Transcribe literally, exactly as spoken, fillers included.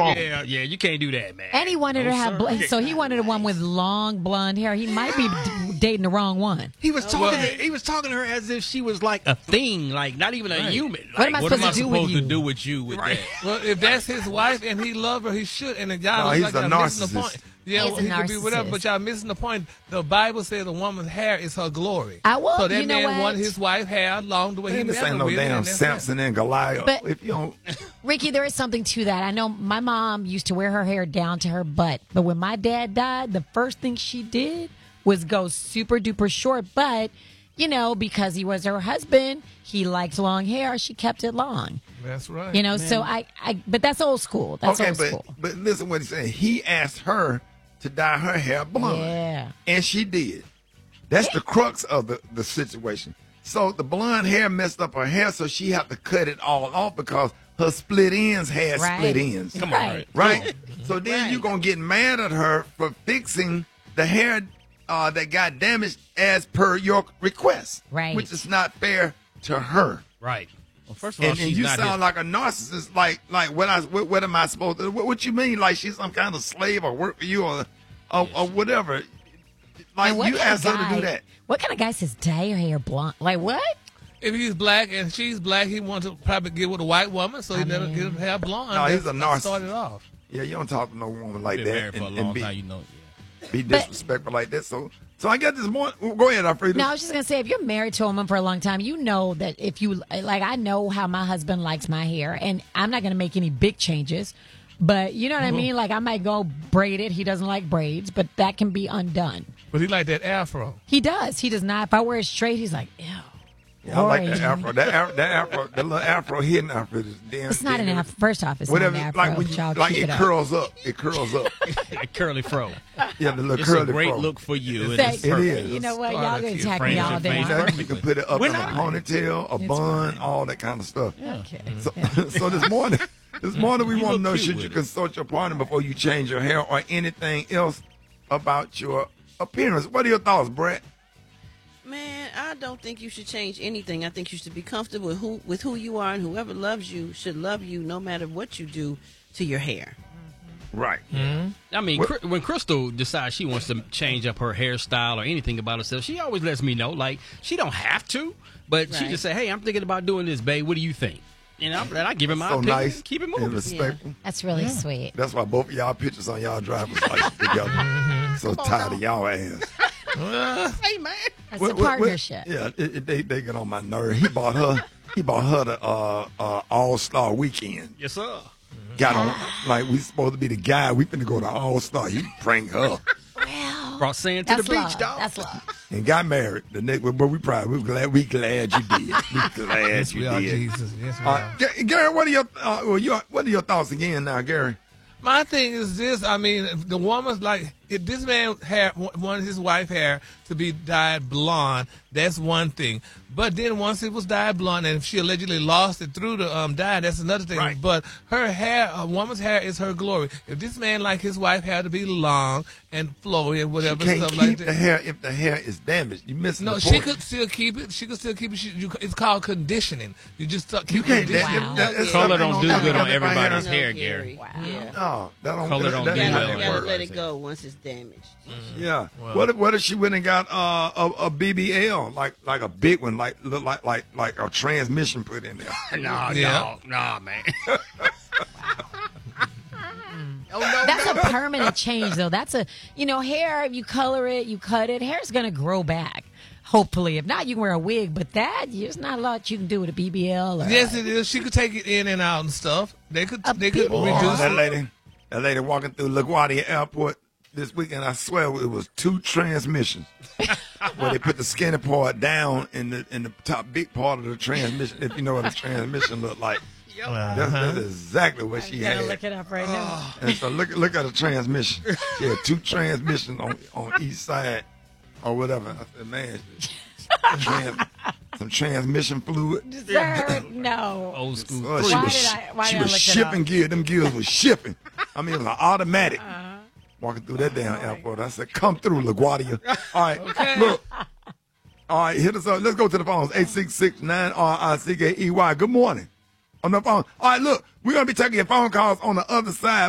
wrong. Yeah, yeah, you can't do that, man. And he wanted No, her to have, sir. bl- so he wanted a one with long blonde hair. He might be d- dating the wrong one. He was talking. well- to, he was talking to her as if she was like a thing, like not even a Right. human. What am Like, I What am I supposed to do with supposed you? to do with you with Right. that? Well, if that's his wife and he love her, he should. And y'all No, look he's like a y'all missing the narcissist. point. Yeah, He's well, a he could be whatever, narcissist. but y'all missing the point. The Bible says a woman's hair is her glory. I will- so that you know man what? wanted his wife hair long the way he Man, met this ain't her no with, damn and that's Samson and Goliath. But- if you don't, Ricky, there is something to that. I know my mom used to wear her hair down to her butt, but when my dad died, the first thing she did was go super duper short. But, you know, because he was her husband, he liked long hair, she kept it long. it. That's right. You know, so I, I, but that's old school. That's okay, old but school. but listen what he's saying. He asked her to dye her hair blonde, Yeah. and she did. That's the crux of the, the situation. So the blonde hair messed up her hair, so she had to cut it all off because her split ends had Right. split ends. Come on, Right. Right? So then Right. you're going to get mad at her for fixing the hair uh, that got damaged as per your request. Right. Which is not fair to her. Right. Well, first of all, And, and she's you not sound his- like a narcissist. Like, like what I, what, what am I supposed to? What, what you mean? Like she's some kind of slave or work for you or, or, or whatever? Like And what you kind asked of her to guy- do that. What kind of guy says dye your hair blonde? Like what? if he's black and she's black, he wants to probably get with a white woman, so he I never mean- get him hair blonde. No, he's a That's- that narcissist. Started off. Yeah, you don't talk to no woman like Been that married for a and, long and be, time, you know. Yeah. be disrespectful like that. So, so I got this morning. Go ahead, Alfredo. No, I was just gonna say, if you're married to a woman for a long time, you know that if you like, I know how my husband likes my hair, and I'm not gonna make any big changes. But you know what I mean? Like I might go braid it. He doesn't like braids, but that can be undone. But he like that afro. He does. He does not. If I wear it straight, he's like, ew. Yeah, I like that boring. afro. That afro, that afro, the little afro hidden afro is damn. It's not an damn- afro. First off, it's Whatever, not an afro. like when you, Y'all like keep it it up. curls up. It curls up. Like curly fro. Yeah, the little It's curly a great fro. look for you. and Thank it's you. It perfect. is. You know what? Start Y'all at gonna your attack frame me all your day face. long. That, you can put it up We're in a not. ponytail, a It's bun, fine. all that kind of stuff. Okay. So, so this morning, this morning we You want to look know: cute should with you it. consult your partner before you change your hair or anything else about your appearance? What are your thoughts, Brett? Man, I don't think you should change anything. I think you should be comfortable with who with who you are, and whoever loves you should love you no matter what you do to your hair. Right. I mean, What- Cry- when Crystal decides she wants to change up her hairstyle or anything about herself, she always lets me know. Like, she don't have to, but she Right. just say, "Hey, I'm thinking about doing this, babe. What do you think?" And I, and I give her my So opinion. nice. Keep it and moving. respectful. That's really sweet. That's why both of y'all pictures on y'all driver's license together. So tired of y'all ass. Hey, man. That's What- a what- what- partnership. yeah, it, it, they they get on my nerve. He bought her. He bought her the uh, uh, All Star Weekend. Yes, sir. Got on like we supposed to be the guy. We finna go to All Star. You prank her Well, Brought sand to that's the love. beach, dog. That's love. and got married. The next, but we proud. We glad. We glad you did. We glad Yes, you we are did. Jesus. Yes, we Uh, are. Ga- Gary, what are your uh, well, your what are your thoughts again now, Gary? My thing is this. I mean, if the woman's like, if this man had wanted his wife hair to be dyed blonde, that's one thing. But then once it was dyed blonde, and if she allegedly lost it through the um dye, that's another thing. Right. But her hair, a woman's hair, is her glory. If this man like his wife hair to be long and flowy and You whatever can't stuff keep like the that. hair if the hair is damaged. You missing No, the she point. could still keep it. She could still keep it. She, you, it's called conditioning. You just uh, keep You can't. conditioning. That, that, that, Color that don't ain't do gonna good on happen if I everybody's had- hair, Gary. Wow. Yeah. No, that don't. Color that, don't that do ain't You how well it gotta, on gotta works. let everybody's it go once it's damaged. Yeah. What if what if she went and got uh, a a B B L like like a big one like look like like like a transmission put in there? Nah, Yeah. no, nah, man. That's a permanent change, though. That's a, you know, hair, you color it, you cut it, hair's going to grow back. Hopefully. If not, you can wear a wig, but that, there's not a lot you can do with a B B L. Or, Yes, it is. She could take it in and out and stuff. They could. A They could big- Oh, reduce that it. lady, that lady walking through LaGuardia Airport this weekend. I swear it was two transmissions where they put the skinny part down in the in the top big part of the transmission. If you know what a transmission look like, that's, that's exactly what she Gotta had. look it up right now. And so look look at the transmission. She had two transmissions on on each side or whatever. I said, man, trans, some transmission fluid. Sir, no. Old school. Oh, she Why was, did I- why she did I was look it shipping up? gear. Them gears was shipping. I mean, it was an automatic. Walking through that damn airport. I said, come through, LaGuardia. All right, look. All right, hit us up. Let's go to the phones. eight six six, nine R I C K E Y. Good morning. On the phone. All right, look, we're going to be taking your phone calls on the other side.